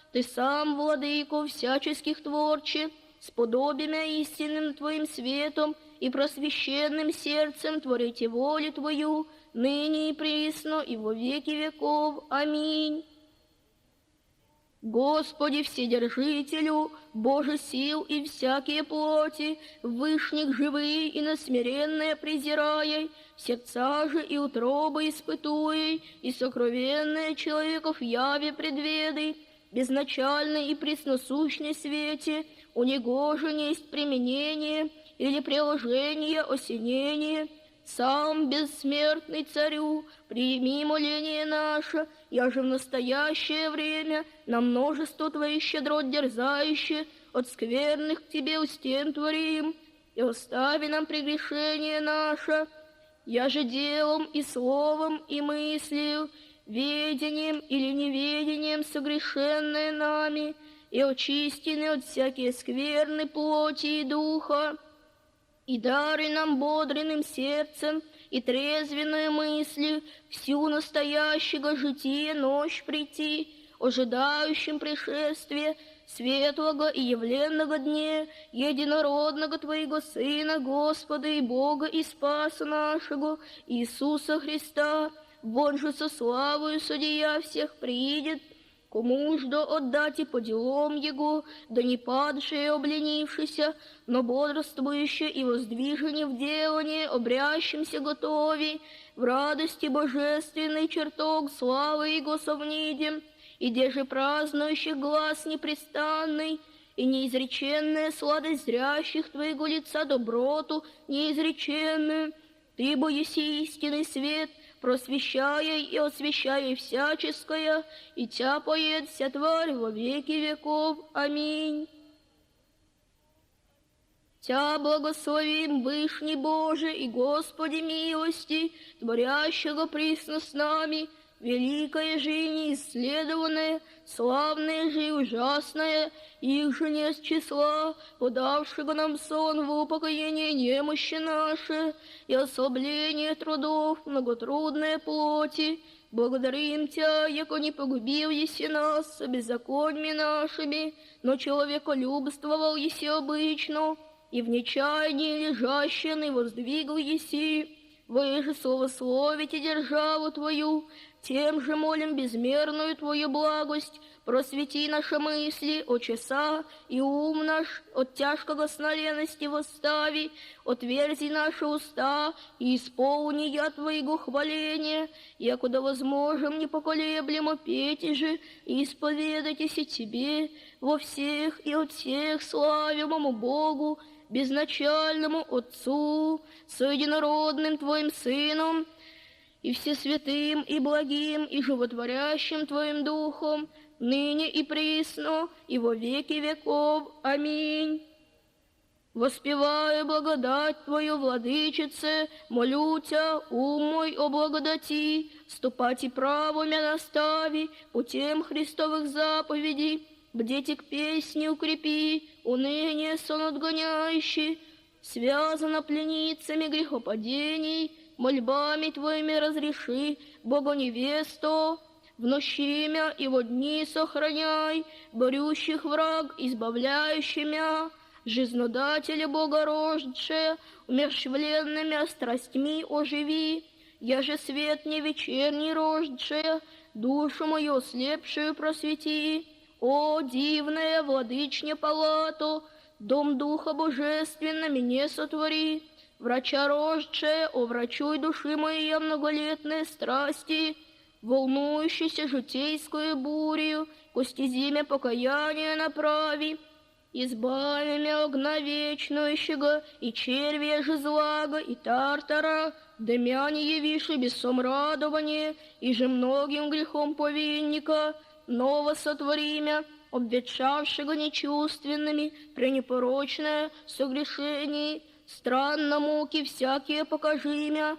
Ты сам, владыко всяческих творче, с подобием истинным Твоим светом и просвещенным сердцем творите волю Твою, ныне и присно, и во веки веков. Аминь. Господи Вседержителю, Боже сил и всякие плоти, вышних живые и насмиренные презирая, сердца же и утробы испытуя, и сокровенные человеков яве предведы, безначальный и пресносущный свете, у него же несть применение или приложение осенение. Сам бессмертный Царю, прими моление наше, я же в настоящее время на множество Твоих щедрот дерзающие, от скверных к Тебе устен творим, и остави нам прегрешение наше, я же делом и словом и мыслью, ведением или неведением согрешенное нами, и очистены от всякие скверны плоти и духа, и даруй нам бодренным сердцем и трезвенной мыслью всю настоящего жития ночь прийти, ожидающим пришествия светлого и явленного дня, единородного Твоего Сына, Господа и Бога и Спаса нашего, Иисуса Христа, вон же со славою судья всех приидет, кому ж да отдать и по делам Его, да не падшие и обленившийся, но бодрствующие и воздвижение в делании, обрящимся готови, в радости божественный чертог славы Его совнидем, и где же празднующих глаз непрестанный, и неизреченная сладость зрящих Твоего лица доброту неизреченную, Ты, бо еси истинный свет, просвещая и освещая всяческое, и Тя поет вся тварь во веки веков. Аминь. Тя благословим, Вышний Боже и Господи милости, творящего присно с нами, великое же и неисследованное, славное же и ужасное, их же не с числа, подавшего нам сон в упокоение немощи наши и ослабление трудов многотрудной плоти. Благодарим Тя, яко не погубил еси нас беззакониями нашими, но человеколюбствовал еси обычно, и в нечаянии лежащен воздвигл еси. Вы же славословите державу Твою, тем же молим безмерную Твою благость, просвети наши мысли, о часа и ум наш, от тяжкого сна лености восстави, отверзи наши уста и исполни я Твоего хваления, якуда возможем непоколеблемо петь же и исповедайтесь и Тебе во всех и от всех славимому Богу, безначальному Отцу, с единородным Твоим Сыном, и всесвятым, и благим, и животворящим Твоим Духом, ныне и присно, и во веки веков. Аминь. Воспеваю благодать Твою, Владычице, молю Тя, ум мой о благодати, ступать и право мя настави, путем Христовых заповедей, бдеть к песне укрепи, уныние сон отгоняющий, связано пленницами грехопадений, мольбами Твоими разреши, Богу невесту, в ночи мя и во дни сохраняй, борющих враг, избавляющий мя, жизнодателя Богорождше, умерщвленными страстьми оживи, я же свет не вечерний рождше, душу мою ослепшую просвети, о, дивная владычня палату, дом Духа Божественно мне сотвори, врача рождше, о, врачуй души моей многолетные страсти, волнующейся житейскую бурю, ко стезиме покаяния направи, избави мя огна вечнующего, и червя же злага, и тартара, да мя не явиши без сомрадования, и же многим грехом повинника, ново сотвори мя, обветшавшего нечувственными, пренепорочное согрешений, странно муки всякие покажи мя,